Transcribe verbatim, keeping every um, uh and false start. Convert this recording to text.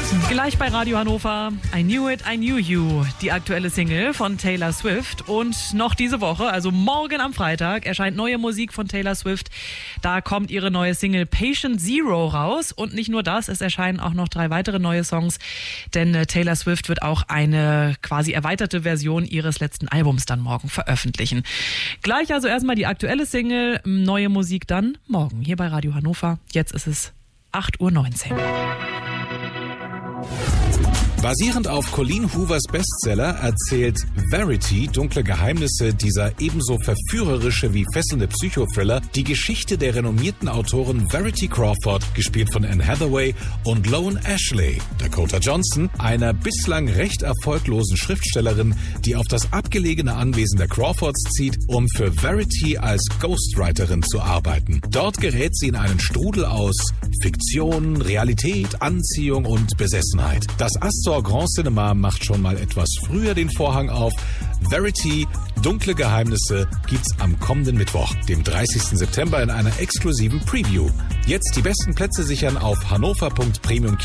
Gleich bei Radio Hannover, I Knew It, I Knew You, die aktuelle Single von Taylor Swift. Und noch diese Woche, also morgen am Freitag, erscheint neue Musik von Taylor Swift. Da kommt ihre neue Single Patient Zero raus. Und nicht nur das, es erscheinen auch noch drei weitere neue Songs. Denn Taylor Swift wird auch eine quasi erweiterte Version ihres letzten Albums dann morgen veröffentlichen. Gleich also erstmal die aktuelle Single, neue Musik dann morgen hier bei Radio Hannover. Jetzt ist es acht Uhr neunzehn. Basierend auf Colleen Hoovers Bestseller erzählt Verity dunkle Geheimnisse dieser ebenso verführerische wie fesselnde Psychothriller die Geschichte der renommierten Autoren Verity Crawford, gespielt von Anne Hathaway, und Lone Ashley, Dakota Johnson, einer bislang recht erfolglosen Schriftstellerin, die auf das abgelegene Anwesen der Crawfords zieht, um für Verity als Ghostwriterin zu arbeiten. Dort gerät sie in einen Strudel aus Fiktion, Realität, Anziehung und Besessenheit. Das Astor Grand Cinema macht schon mal etwas früher den Vorhang auf. Verity, dunkle Geheimnisse gibt's am kommenden Mittwoch, dem dreißigsten September, in einer exklusiven Preview. Jetzt die besten Plätze sichern auf hannover punkt premium